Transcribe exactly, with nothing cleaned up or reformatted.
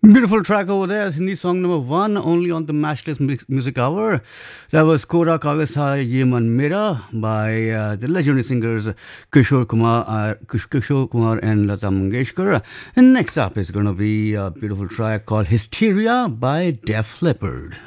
Beautiful track over there. Hindi song number one, only on the Matchless Music Hour. That was Kora Kagas Hai Ye Man Mera by uh, the legendary singers Kishore Kumar, uh, Kishore Kumar and Lata Mangeshkar. And next up is going to be a beautiful track called Hysteria by Def Leppard.